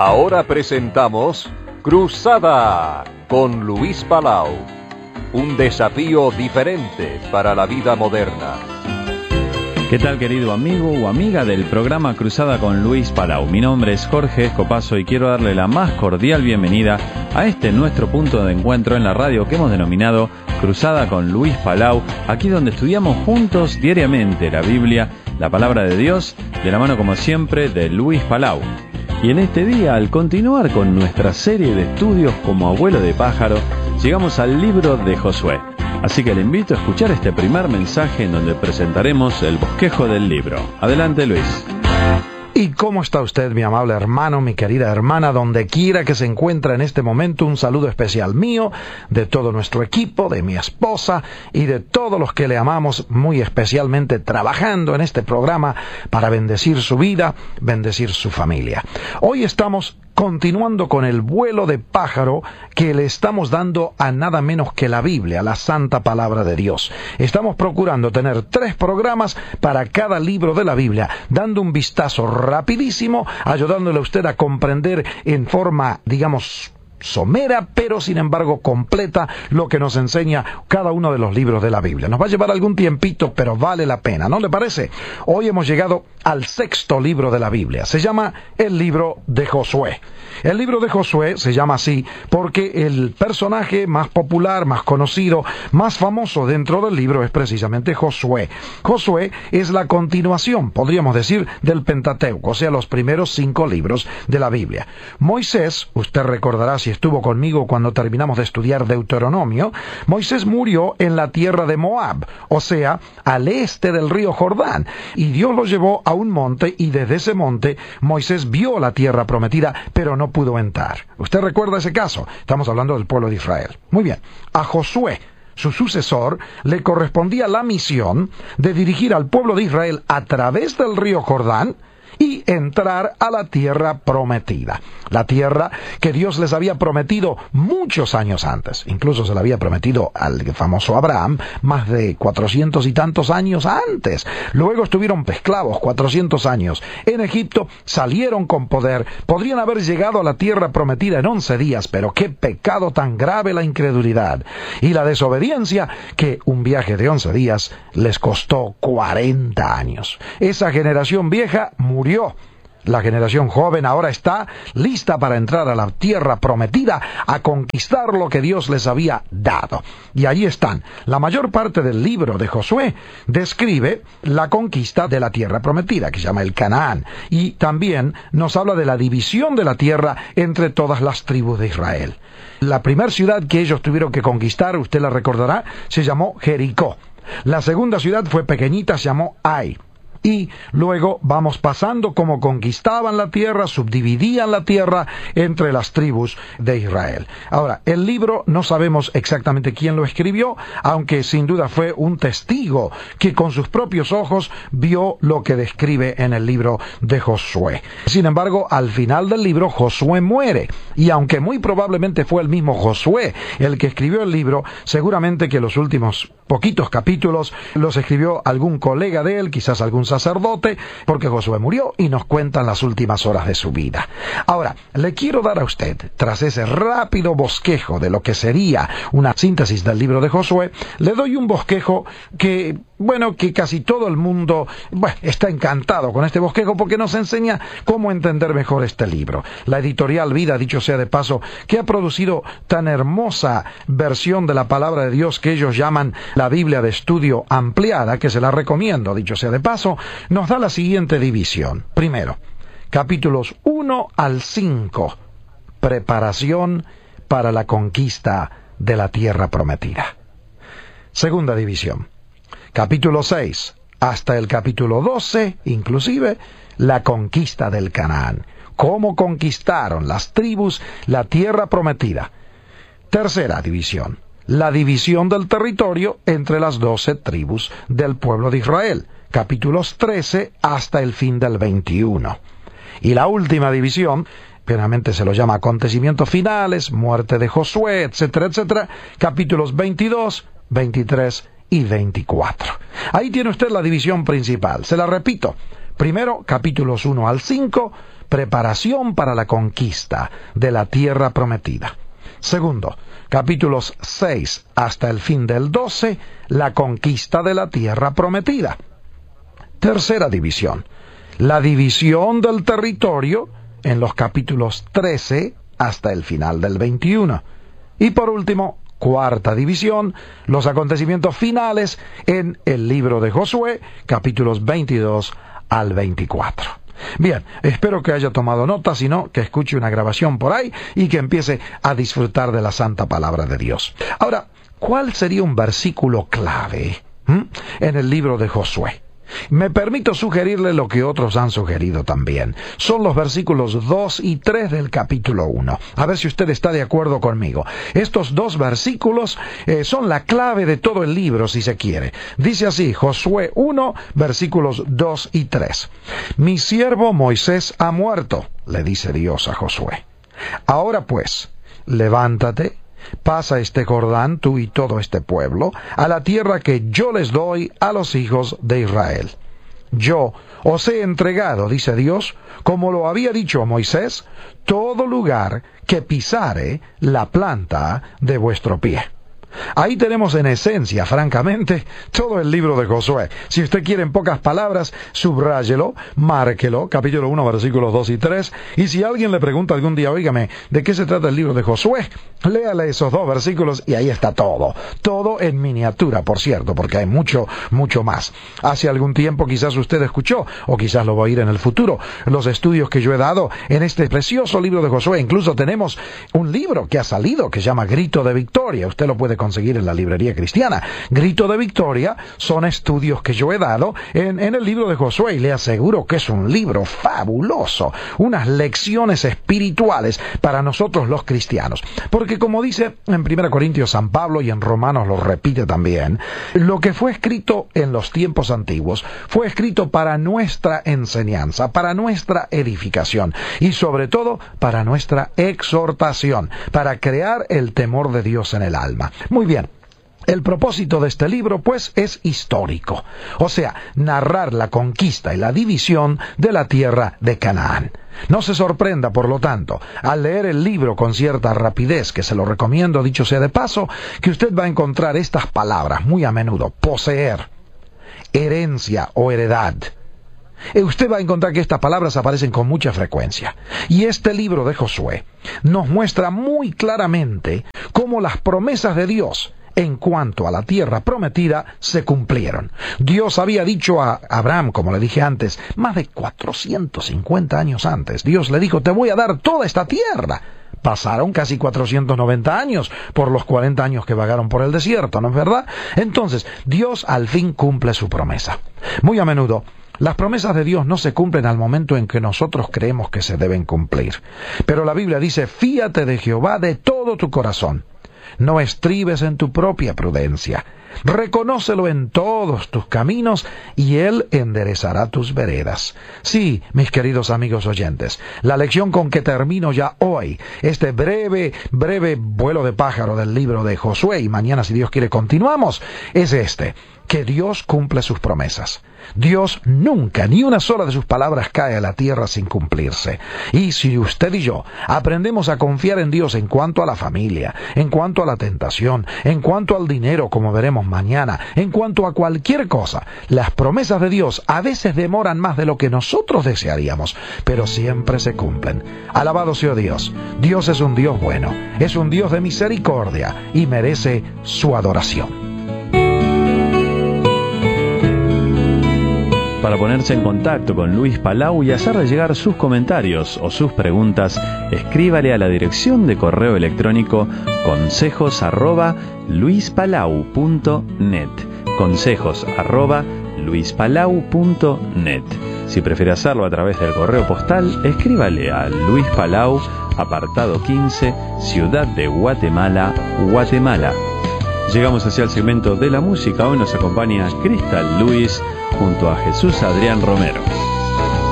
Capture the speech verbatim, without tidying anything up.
Ahora presentamos Cruzada con Luis Palau. Un desafío diferente para la vida moderna. ¿Qué tal, querido amigo o amiga del programa Cruzada con Luis Palau? Mi nombre es Jorge Escopazo y quiero darle la más cordial bienvenida a este nuestro punto de encuentro en la radio que hemos denominado Cruzada con Luis Palau, aquí donde estudiamos juntos diariamente la Biblia, la Palabra de Dios, de la mano como siempre de Luis Palau. Y en este día, al continuar con nuestra serie de estudios como abuelo de pájaro, llegamos al libro de Josué. Así que le invito a escuchar este primer mensaje en donde presentaremos el bosquejo del libro. Adelante, Luis. ¿Y cómo está usted, mi amable hermano, mi querida hermana, donde quiera que se encuentre en este momento? Un saludo especial mío, de todo nuestro equipo, de mi esposa y de todos los que le amamos, muy especialmente trabajando en este programa para bendecir su vida, bendecir su familia. Hoy estamos continuando con el vuelo de pájaro que le estamos dando a nada menos que la Biblia, la Santa Palabra de Dios. Estamos procurando tener tres programas para cada libro de la Biblia, dando un vistazo rapidísimo, ayudándole a usted a comprender en forma, digamos, somera, pero sin embargo completa, lo que nos enseña cada uno de los libros de la Biblia. Nos va a llevar algún tiempito, pero vale la pena, ¿no le parece? Hoy hemos llegado al sexto libro de la Biblia. Se llama el libro de Josué. El libro de Josué se llama así porque el personaje más popular, más conocido, más famoso dentro del libro es precisamente Josué. Josué es la continuación, podríamos decir, del Pentateuco, o sea, los primeros cinco libros de la Biblia. Moisés, usted recordará si estuvo conmigo cuando terminamos de estudiar Deuteronomio, Moisés murió en la tierra de Moab, o sea, al este del río Jordán, y Dios lo llevó a un monte, y desde ese monte Moisés vio la tierra prometida, pero no pudo entrar. ¿Usted recuerda ese caso? Estamos hablando del pueblo de Israel. Muy bien. A Josué, su sucesor, le correspondía la misión de dirigir al pueblo de Israel a través del río Jordán y entrar a la tierra prometida. La tierra que Dios les había prometido muchos años antes. Incluso se la había prometido al famoso Abraham más de cuatrocientos y tantos años antes. Luego estuvieron esclavos cuatrocientos años en Egipto, salieron con poder, podrían haber llegado a la tierra prometida en once días, pero qué pecado tan grave la incredulidad y la desobediencia que un viaje de once días les costó cuarenta años. Esa generación vieja murió. Murió. La generación joven ahora está lista para entrar a la tierra prometida, a conquistar lo que Dios les había dado. Y ahí están. La mayor parte del libro de Josué describe la conquista de la tierra prometida, que se llama el Canaán. Y también nos habla de la división de la tierra entre todas las tribus de Israel. La primera ciudad que ellos tuvieron que conquistar, usted la recordará, se llamó Jericó. La segunda ciudad fue pequeñita, se llamó Ai. Y luego vamos pasando cómo conquistaban la tierra, subdividían la tierra entre las tribus de Israel. Ahora, el libro no sabemos exactamente quién lo escribió, aunque sin duda fue un testigo que con sus propios ojos vio lo que describe en el libro de Josué. Sin embargo, al final del libro, Josué muere. Y aunque muy probablemente fue el mismo Josué el que escribió el libro, seguramente que los últimos poquitos capítulos los escribió algún colega de él, quizás algún sacerdote, porque Josué murió y nos cuentan las últimas horas de su vida. Ahora, le quiero dar a usted, tras ese rápido bosquejo de lo que sería una síntesis del libro de Josué, le doy un bosquejo que, bueno, que casi todo el mundo bueno, está encantado con este bosquejo porque nos enseña cómo entender mejor este libro. La editorial Vida, dicho sea de paso, que ha producido tan hermosa versión de la Palabra de Dios que ellos llaman la Biblia de Estudio Ampliada, que se la recomiendo, dicho sea de paso, nos da la siguiente división. Primero, capítulos uno al cinco, preparación para la conquista de la tierra prometida. Segunda división, capítulo seis hasta el capítulo doce, inclusive, la conquista del Canaán. Cómo conquistaron las tribus la tierra prometida. Tercera división, la división del territorio entre las doce tribus del pueblo de Israel, capítulos trece hasta el fin del veintiuno. Y la última división, plenamente se lo llama acontecimientos finales, muerte de Josué, etcétera, etcétera, capítulos veintidós, veintitrés y veinticuatro. Ahí tiene usted la división principal. Se la repito. Primero, capítulos uno al cinco, preparación para la conquista de la tierra prometida. Segundo, capítulos seis hasta el fin del doce, la conquista de la tierra prometida. Tercera división, la división del territorio en los capítulos trece hasta el final del veintiuno. Y por último, cuarta división, los acontecimientos finales en el libro de Josué, capítulos veintidós al veinticuatro. Bien, espero que haya tomado nota, si no, que escuche una grabación por ahí y que empiece a disfrutar de la santa palabra de Dios. Ahora, ¿cuál sería un versículo clave ¿m? en el libro de Josué? Me permito sugerirle lo que otros han sugerido también. Son los versículos dos y tres del capítulo uno. A ver si usted está de acuerdo conmigo. Estos dos versículos eh, son la clave de todo el libro, si se quiere. Dice así, Josué uno, versículos dos y tres. Mi siervo Moisés ha muerto, le dice Dios a Josué. Ahora pues, levántate, pasa este Jordán, tú y todo este pueblo, a la tierra que yo les doy a los hijos de Israel. Yo os he entregado, dice Dios, como lo había dicho a Moisés, todo lugar que pisare la planta de vuestro pie. Ahí tenemos en esencia, francamente, todo el libro de Josué. Si usted quiere en pocas palabras, subráyelo, márquelo, capítulo uno, versículos dos y tres, y si alguien le pregunta algún día, óigame, ¿de qué se trata el libro de Josué? Léale esos dos versículos y ahí está todo. Todo en miniatura, por cierto, porque hay mucho, mucho más. Hace algún tiempo quizás usted escuchó, o quizás lo va a oír en el futuro, los estudios que yo he dado en este precioso libro de Josué. Incluso tenemos un libro que ha salido que se llama Grito de Victoria. Usted lo puede conseguir en la librería cristiana. Grito de Victoria son estudios que yo he dado en, en el libro de Josué y le aseguro que es un libro fabuloso, unas lecciones espirituales para nosotros los cristianos. Porque como dice en primera Corintios San Pablo y en Romanos lo repite también, lo que fue escrito en los tiempos antiguos fue escrito para nuestra enseñanza, para nuestra edificación y sobre todo para nuestra exhortación, para crear el temor de Dios en el alma. Muy bien. El propósito de este libro, pues, es histórico, o sea, narrar la conquista y la división de la tierra de Canaán. No se sorprenda, por lo tanto, al leer el libro con cierta rapidez, que se lo recomiendo, dicho sea de paso, que usted va a encontrar estas palabras muy a menudo: poseer, herencia o heredad. Usted va a encontrar que estas palabras aparecen con mucha frecuencia. Y este libro de Josué nos muestra muy claramente cómo las promesas de Dios en cuanto a la tierra prometida se cumplieron. Dios había dicho a Abraham, como le dije antes, más de cuatrocientos cincuenta años antes. Dios le dijo, te voy a dar toda esta tierra. Pasaron casi cuatrocientos noventa años por los cuarenta años que vagaron por el desierto, ¿no es verdad? Entonces, Dios al fin cumple su promesa. Muy a menudo, las promesas de Dios no se cumplen al momento en que nosotros creemos que se deben cumplir. Pero la Biblia dice, fíate de Jehová de todo tu corazón. No estribes en tu propia prudencia. Reconócelo en todos tus caminos y Él enderezará tus veredas. Sí, mis queridos amigos oyentes, la lección con que termino ya hoy, este breve, breve vuelo de pájaro del libro de Josué, y mañana, si Dios quiere, continuamos, es este: que Dios cumple sus promesas. Dios nunca, ni una sola de sus palabras cae a la tierra sin cumplirse. Y si usted y yo aprendemos a confiar en Dios en cuanto a la familia, en cuanto a la tentación, en cuanto al dinero, como veremos mañana, en cuanto a cualquier cosa, las promesas de Dios a veces demoran más de lo que nosotros desearíamos, pero siempre se cumplen. Alabado sea Dios. Dios es un Dios bueno, es un Dios de misericordia y merece su adoración. Para ponerse en contacto con Luis Palau y hacerle llegar sus comentarios o sus preguntas, escríbale a la dirección de correo electrónico consejos arroba luispalau punto net. Consejos arroba luispalau punto net. Si prefiere hacerlo a través del correo postal, escríbale a Luis Palau, apartado quince, Ciudad de Guatemala, Guatemala. Llegamos hacia el segmento de la música. Hoy nos acompaña Crystal Lewis junto a Jesús Adrián Romero.